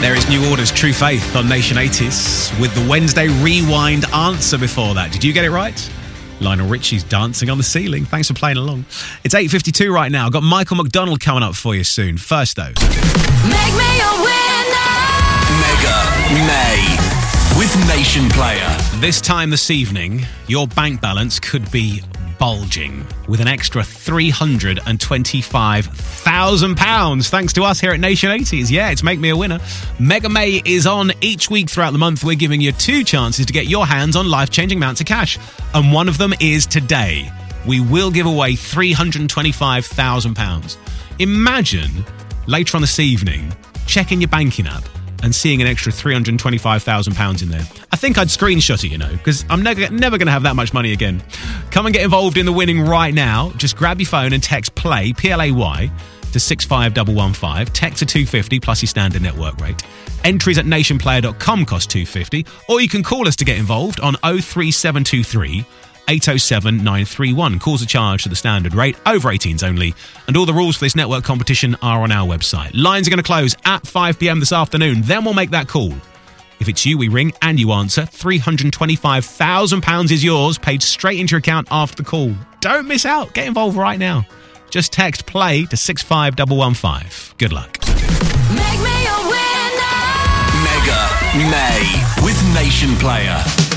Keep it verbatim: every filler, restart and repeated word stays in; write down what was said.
There is New Order's True Faith on Nation eighties with the Wednesday Rewind answer before that. Did you get it right? Lionel Richie's Dancing on the Ceiling. Thanks for playing along. It's eight fifty-two right now. Got Michael McDonald coming up for you soon. First, though. Make me a winner! Mega May with Nation Player. This time this evening, your bank balance could be bulging with an extra three hundred twenty-five thousand pounds thanks to us here at Nation eighties. Yeah, it's Make Me a Winner. Mega May is on each week throughout the month. We're giving you two chances to get your hands on life-changing amounts of cash. And one of them is today. We will give away three hundred twenty-five thousand pounds. Imagine later on this evening checking your banking app and seeing an extra three hundred twenty-five thousand pounds in there. I think I'd screenshot it, you know, because I'm never, never going to have that much money again. Come and get involved in the winning right now. Just grab your phone and text PLAY, P L A Y, to six five one one five. Text to two fifty plus your standard network rate. Entries at nation player dot com cost two fifty. Or you can call us to get involved on oh three seven two three eight oh seven nine three one. Calls are charged to the standard rate, over eighteens only, and all the rules for this network competition are on our website. Lines are going to close at five p.m. this afternoon, then we'll make that call. If it's you we ring and you answer, three hundred twenty-five thousand pounds is yours, paid straight into your account after the call. Don't miss out, get involved right now. Just text PLAY to six five one one five. Good luck. Make me a winner! Mega May with Nation Player.